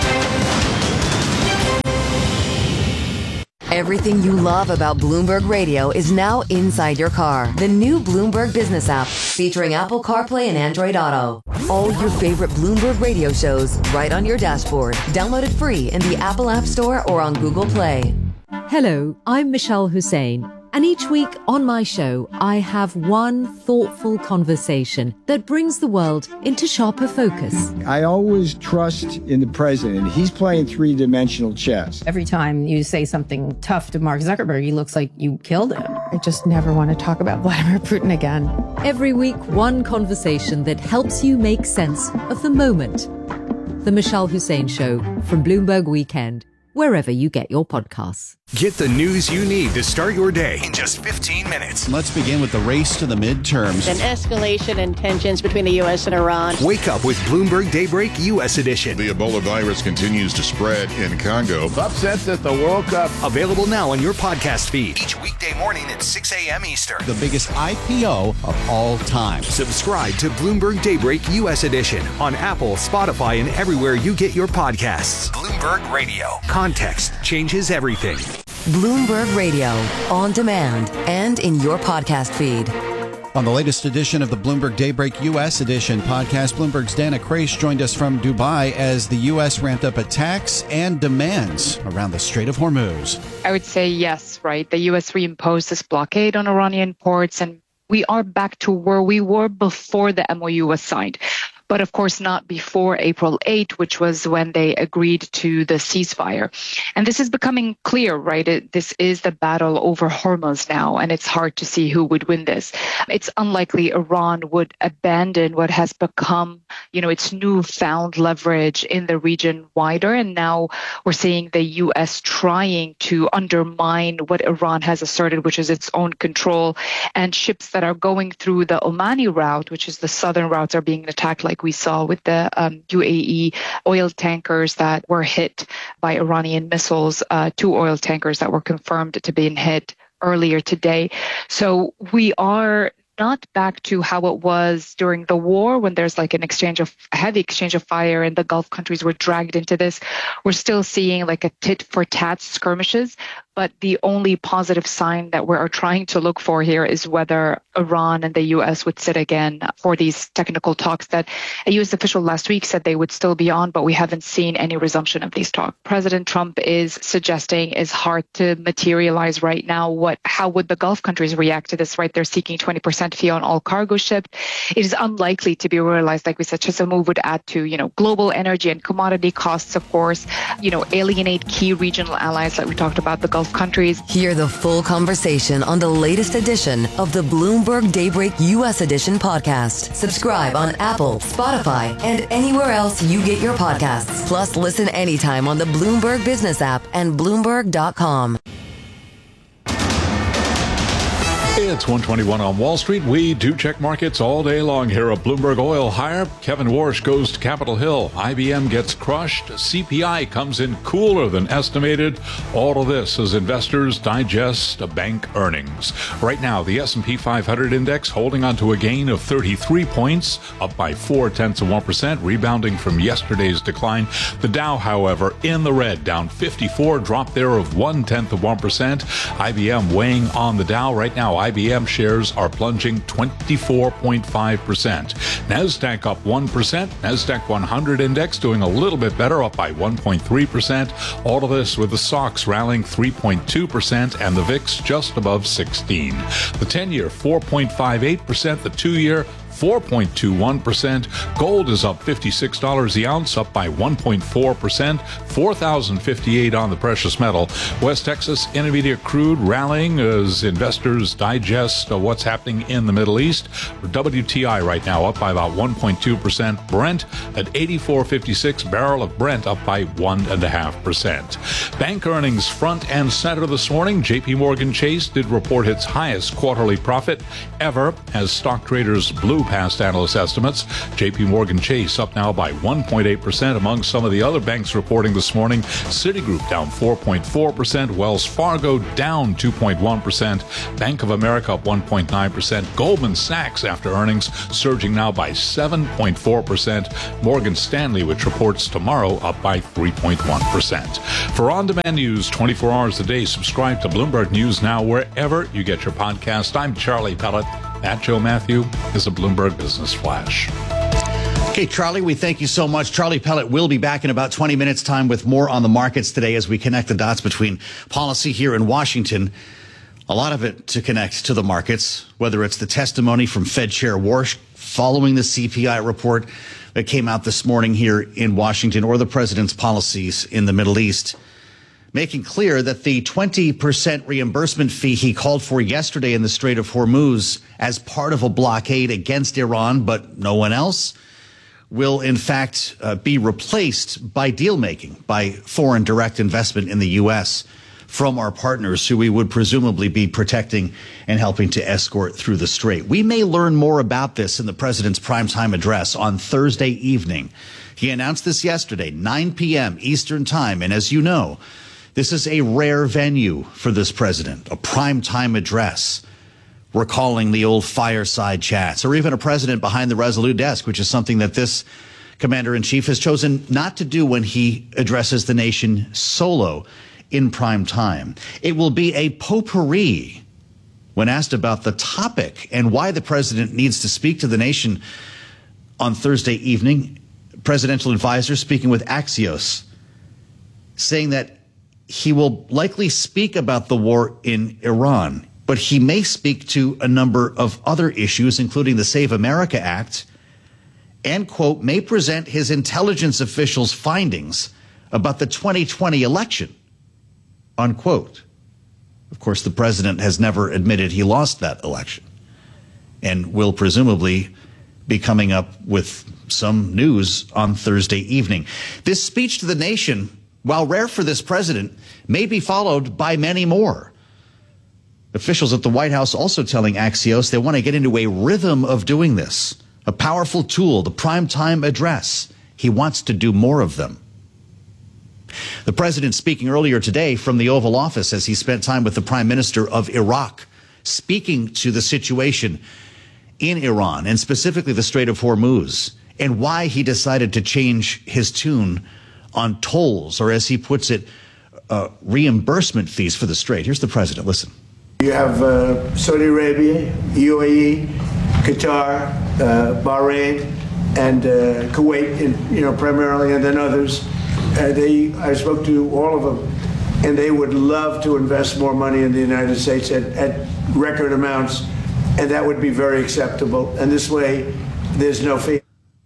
Everything you love about Bloomberg Radio is now inside your car. The new Bloomberg Business app, featuring Apple CarPlay and Android Auto. All your favorite Bloomberg Radio shows right on your dashboard. Download it free in the Apple App Store or on Google Play. Hello, I'm Michelle Hussein, and each week on my show, I have one thoughtful conversation that brings the world into sharper focus. I always trust in the president. He's playing three-dimensional chess. Every time you say something tough to Mark Zuckerberg, he looks like you killed him. I just never want to talk about Vladimir Putin again. Every week, one conversation that helps you make sense of the moment. The Michelle Hussein Show from Bloomberg Weekend, wherever you get your podcasts. Get the news you need to start your day in just fifteen minutes. Let's begin with the race to the midterms. An escalation in tensions between the U S and Iran. Wake up with Bloomberg Daybreak U S Edition. The Ebola virus continues to spread in Congo. Upsets at the World Cup. Available now on your podcast feed. Each weekday morning at six a.m. Eastern. The biggest I P O of all time. Subscribe to Bloomberg Daybreak U S Edition on Apple, Spotify, and everywhere you get your podcasts. Bloomberg Radio. Context changes everything. Bloomberg Radio, on demand and in your podcast feed. On the latest edition of the Bloomberg Daybreak U S Edition podcast, Bloomberg's Dana Kraish joined us from Dubai as the U S ramped up attacks and demands around the Strait of Hormuz. I would say yes, right? The U S reimposed this blockade on Iranian ports, and we are back to where we were before the M O U was signed. But of course not before April eighth, which was when they agreed to the ceasefire. And this is becoming clear, right? It, this is the battle over Hormuz now, and it's hard to see who would win this. It's unlikely Iran would abandon what has become, you know, its newfound leverage in the region wider. And now we're seeing the U S trying to undermine what Iran has asserted, which is its own control. And ships that are going through the Omani route, which is the southern routes, are being attacked, like we saw with the um, U A E oil tankers that were hit by Iranian missiles, uh, two oil tankers that were confirmed to be hit earlier today. So we are not back to how it was during the war, when there's like an exchange of heavy exchange of fire and the Gulf countries were dragged into this. We're still seeing like a tit for tat skirmishes. But the only positive sign that we're trying to look for here is whether Iran and the U S would sit again for these technical talks that a U S official last week said they would still be on, but we haven't seen any resumption of these talks. President Trump is suggesting is hard to materialize right now. What, how would the Gulf countries react to this, right? They're seeking twenty percent fee on all cargo shipped. It is unlikely to be realized, like we said, just a move would add to, you know, global energy and commodity costs, of course, you know, alienate key regional allies like we talked about, the Gulf countries. Hear the full conversation on the latest edition of the Bloomberg Daybreak U S Edition podcast. Subscribe on Apple, Spotify, and anywhere else you get your podcasts. Plus, listen anytime on the Bloomberg Business app and Bloomberg dot com. It's one twenty-one on Wall Street. We do check markets all day long here at Bloomberg. Oil higher. Kevin Warsh goes to Capitol Hill. I B M gets crushed. C P I comes in cooler than estimated. All of this as investors digest bank earnings. Right now, the S and P five hundred index holding on to a gain of thirty-three points, up by four tenths of one percent, rebounding from yesterday's decline. The Dow, however, in the red, down fifty-four, drop there of one tenth of one percent. I B M weighing on the Dow right now. I B M B M shares are plunging twenty-four point five percent. NASDAQ up one percent. NASDAQ one hundred index doing a little bit better, up by one point three percent. All of this with the S O X rallying three point two percent and the V I X just above sixteen. The ten-year four point five eight percent. The two-year four point two one percent. Gold is up fifty-six dollars the ounce, up by one point four percent. four thousand fifty-eight on the precious metal. West Texas Intermediate crude rallying as investors digest uh, what's happening in the Middle East. W T I right now up by about one point two percent. Brent at eighty-four fifty-six. Barrel of Brent up by one point five percent. Bank earnings front and center this morning. J P Morgan Chase did report its highest quarterly profit ever as stock traders blew past analyst estimates. J P Morgan Chase up now by one point eight percent. Among some of the other banks reporting this morning, Citigroup down four point four percent. Wells Fargo down two point one percent. Bank of America up one point nine percent. Goldman Sachs after earnings surging now by seven point four percent. Morgan Stanley, which reports tomorrow, up by three point one percent. For on-demand news twenty-four hours a day, subscribe to Bloomberg News Now wherever you get your podcast. I'm Charlie Pellet. At Joe Matthew is a Bloomberg Business Flash. Okay, Charlie, we thank you so much. Charlie Pellet will be back in about twenty minutes' time with more on the markets today as we connect the dots between policy here in Washington. A lot of it to connect to the markets, whether it's the testimony from Fed Chair Warsh following the C P I report that came out this morning here in Washington, or the president's policies in the Middle East, making clear that the twenty percent reimbursement fee he called for yesterday in the Strait of Hormuz as part of a blockade against Iran, but no one else, will in fact uh, be replaced by deal making, by foreign direct investment in the U S from our partners who we would presumably be protecting and helping to escort through the strait. We may learn more about this in the president's primetime address on Thursday evening. He announced this yesterday, nine p.m. Eastern time, and as you know, this is a rare venue for this president, a primetime address, recalling the old fireside chats, or even a president behind the Resolute desk, which is something that this commander-in-chief has chosen not to do when he addresses the nation solo in prime time. It will be a potpourri when asked about the topic and why the president needs to speak to the nation on Thursday evening. Presidential advisor speaking with Axios, saying that he will likely speak about the war in Iran, but he may speak to a number of other issues, including the Save America Act, and, quote, may present his intelligence officials' findings about the twenty twenty election, unquote. Of course, the president has never admitted he lost that election and will presumably be coming up with some news on Thursday evening. This speech to the nation, while rare for this president, may be followed by many more. Officials at the White House also telling Axios they want to get into a rhythm of doing this, a powerful tool, the primetime address. He wants to do more of them. The president speaking earlier today from the Oval Office as he spent time with the Prime Minister of Iraq, speaking to the situation in Iran and specifically the Strait of Hormuz and why he decided to change his tune on tolls, or as he puts it, uh, reimbursement fees for the strait. Here's the president. Listen. You have uh, Saudi Arabia, U A E, Qatar, uh, Bahrain, and uh, Kuwait, in, you know, primarily, and then others. Uh, they, I spoke to all of them, and they would love to invest more money in the United States at, at record amounts, and that would be very acceptable. And this way, there's no fee.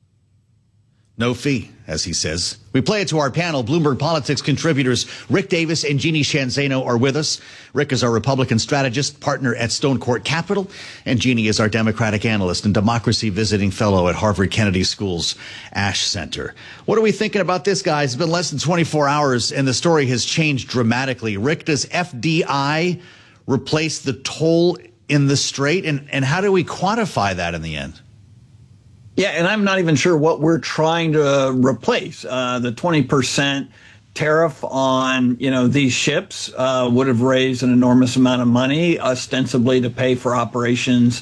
No fee, as he says. We play it to our panel. Bloomberg Politics contributors Rick Davis and Jeannie Shanzano are with us. Rick is our Republican strategist, partner at Stone Court Capital, and Jeannie is our Democratic analyst and democracy visiting fellow at Harvard Kennedy School's Ash Center. What are we thinking about this, guys? It's been less than twenty-four hours, and the story has changed dramatically. Rick, does F D I replace the toll in the strait, and, and how do we quantify that in the end? Yeah, and I'm not even sure what we're trying to replace. Uh, the twenty percent tariff on, you know, these ships uh, would have raised an enormous amount of money, ostensibly to pay for operations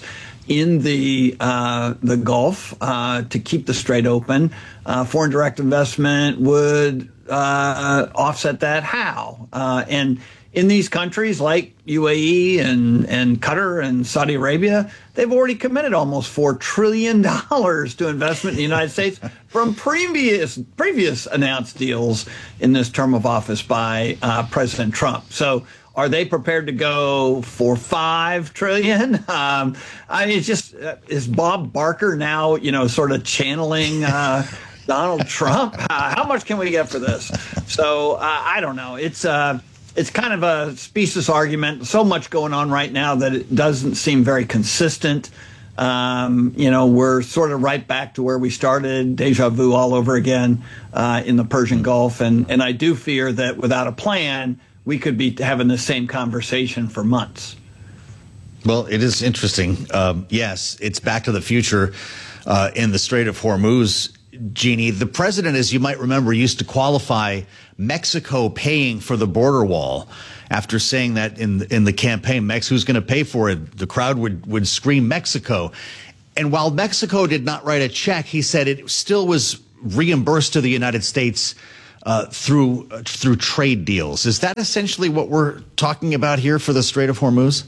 in the uh, the Gulf uh, to keep the Strait open. Uh, foreign direct investment would uh, offset that. How? Uh, and in these countries like U A E and, and Qatar and Saudi Arabia, they've already committed almost four trillion dollars to investment in the United States from previous previous announced deals in this term of office by uh, President Trump. So are they prepared to go for five trillion dollars? Um, I mean, it's just, uh, is Bob Barker now, you know, sort of channeling uh, Donald Trump? Uh, how much can we get for this? So uh, I don't know. It's uh, It's kind of a specious argument. So much going on right now that it doesn't seem very consistent. Um, you know, we're sort of right back to where we started, deja vu all over again uh, in the Persian Gulf. And, and I do fear that without a plan, we could be having the same conversation for months. Well, it is interesting. Um, yes, it's back to the future uh, in the Strait of Hormuz. Jeannie, the president, as you might remember, used to qualify Mexico paying for the border wall after saying that in in the campaign, Mexico's going to pay for it. The crowd would, would scream Mexico. And while Mexico did not write a check, he said it still was reimbursed to the United States uh, through uh, through trade deals. Is that essentially what we're talking about here for the Strait of Hormuz?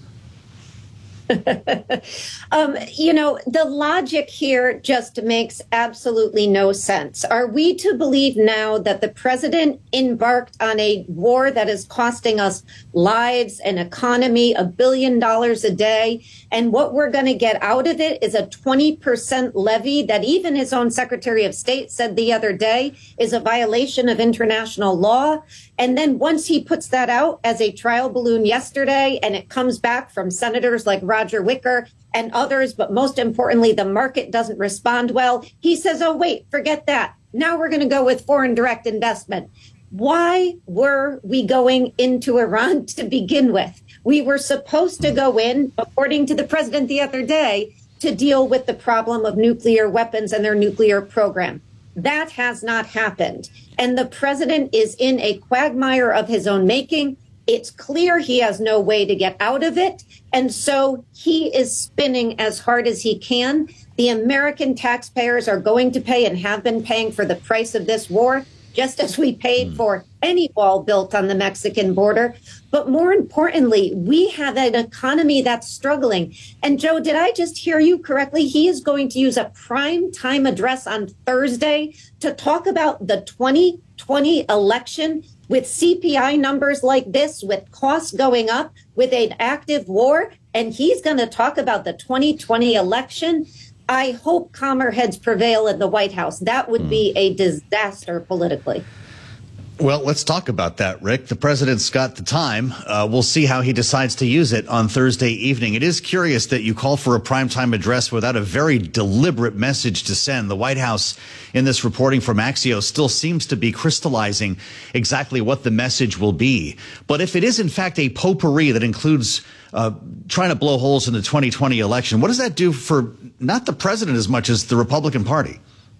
um, you know, the logic here just makes absolutely no sense. Are we to believe now that the president embarked on a war that is costing us lives and economy a billion dollars a day, and what we're going to get out of it is a twenty percent levy that even his own Secretary of State said the other day is a violation of international law? And then once he puts that out as a trial balloon yesterday, and it comes back from senators like Roger Wicker and others, but most importantly, the market doesn't respond well, he says, oh, wait, forget that. Now we're going to go with foreign direct investment. Why were we going into Iran to begin with? We were supposed to go in, according to the president the other day, to deal with the problem of nuclear weapons and their nuclear program. That has not happened. And the president is in a quagmire of his own making. It's clear he has no way to get out of it. And so he is spinning as hard as he can. The American taxpayers are going to pay and have been paying for the price of this war, just as we paid for any wall built on the Mexican border. But more importantly, we have an economy that's struggling. And Joe, did I just hear you correctly? He is going to use a prime time address on Thursday to talk about the twenty twenty election with C P I numbers like this, with costs going up, with an active war. And he's going to talk about the twenty twenty election. I hope calmer heads prevail in the White House. That would be a disaster politically. Well, let's talk about that, Rick. The president's got the time. Uh, we'll see how he decides to use it on Thursday evening. It is curious that you call for a primetime address without a very deliberate message to send. The White House, in this reporting from Axios, still seems to be crystallizing exactly what the message will be. But if it is, in fact, a potpourri that includes uh, trying to blow holes in the twenty twenty election, what does that do for not the president as much as the Republican Party?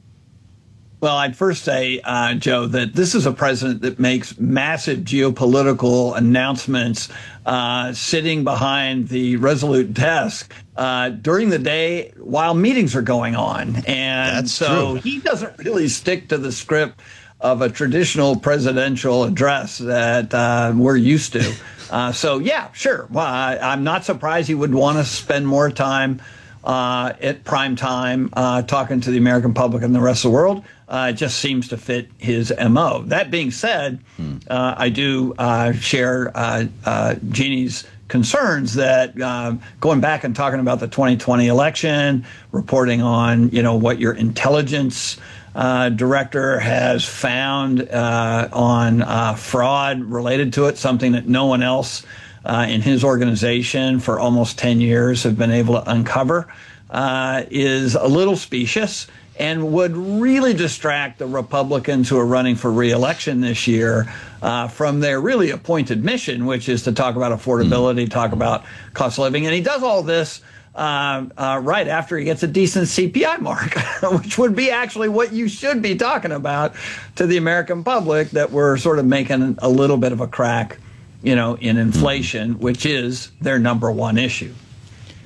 Well, I'd first say, uh, Joe, that this is a president that makes massive geopolitical announcements uh, sitting behind the Resolute desk uh, during the day while meetings are going on. And That's so true. he doesn't really stick to the script of a traditional presidential address that uh, we're used to. Uh, so, yeah, sure. Well, I, I'm not surprised he would want to spend more time uh, at prime time uh, talking to the American public and the rest of the world. Uh, it just seems to fit his M O. That being said, hmm. uh, I do uh, share uh, uh, Jeannie's concerns that uh, going back and talking about the twenty twenty election, reporting on, you know, what your intelligence uh, director has found uh, on uh, fraud related to it, something that no one else uh, in his organization for almost ten years have been able to uncover, uh, is a little specious and would really distract the Republicans who are running for re-election this year uh, from their really appointed mission, which is to talk about affordability, talk about cost of living. And he does all this uh, uh, right after he gets a decent C P I mark, which would be actually what you should be talking about to the American public, that we're sort of making a little bit of a crack, you know, in inflation, which is their number one issue.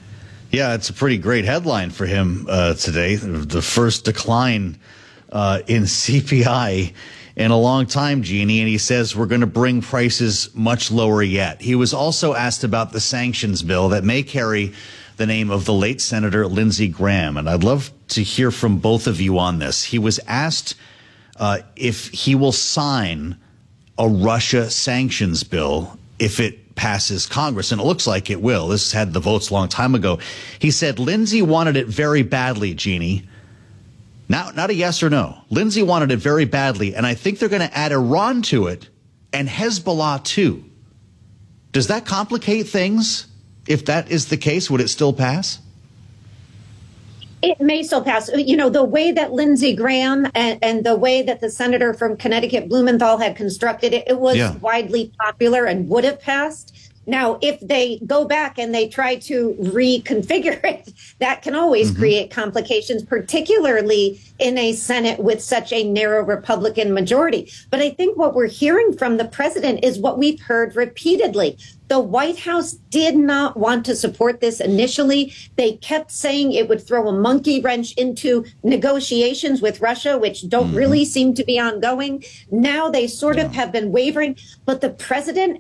Yeah, it's a pretty great headline for him uh, today. The first decline uh, in C P I in a long time, Jeannie, and he says we're going to bring prices much lower yet. He was also asked about the sanctions bill that may carry the name of the late Senator Lindsey Graham, and I'd love to hear from both of you on this. He was asked uh, if he will sign a Russia sanctions bill if it passes Congress, and it looks like it will. This had the votes a long time ago. He said Lindsey wanted it very badly, Jeannie. Now, not a yes or no. Lindsey wanted it very badly, and I think they're going to add Iran to it and Hezbollah too. Does that complicate things? If that is the case, would it still pass? It may still pass. You know, the way that Lindsey Graham and, and the way that the senator from Connecticut, Blumenthal, had constructed it, it was Yeah. widely popular and would have passed. Now, if they go back and they try to reconfigure it, that can always Mm-hmm. create complications, particularly in a Senate with such a narrow Republican majority. But I think what we're hearing from the president is what we've heard repeatedly. The White House did not want to support this initially. They kept saying it would throw a monkey wrench into negotiations with Russia, which don't really seem to be ongoing. Now they sort of have been wavering, but the president